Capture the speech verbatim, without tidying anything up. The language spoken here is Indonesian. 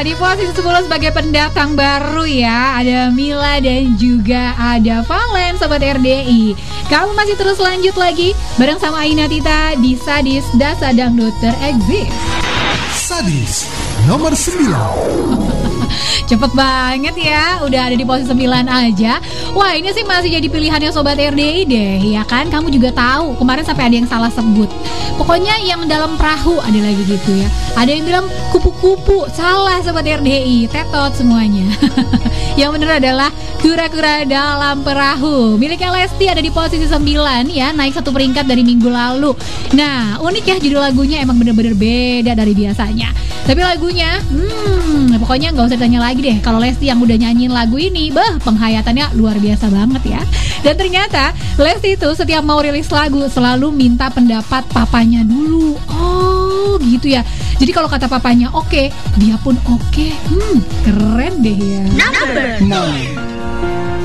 di posisi sepuluh sebagai pendatang baru ya, ada Mila dan juga ada Valen, Sobat R D I. Kamu masih terus lanjut lagi bareng sama Aina Tita di Sadis Dasa Dangdut Terexist. Sadis nomor sembilan. Cepet banget ya, udah ada di posisi sembilan aja. Wah, ini sih masih jadi pilihannya Sobat R D I deh, ya kan? Kamu juga tahu, kemarin sampai ada yang salah sebut. Pokoknya yang dalam perahu ada lagi gitu ya. Ada yang bilang kupu-kupu, salah Sobat R D I, tetot semuanya. Yang benar adalah kura-kura dalam perahu. Miliknya Lesti ada di posisi sembilan ya, naik satu peringkat dari minggu lalu. Nah, unik ya judul lagunya, emang bener-bener beda dari biasanya. Tapi lagunya, hmm, pokoknya nggak usah ditanya lagi deh. Kalau Lesti yang udah nyanyiin lagu ini, bah, penghayatannya luar biasa banget ya. Dan ternyata Lesti itu setiap mau rilis lagu selalu minta pendapat papanya dulu. Oh, gitu ya. Jadi kalau kata papanya oke, okay, dia pun oke. Okay. Hmm, keren deh ya. Number nine.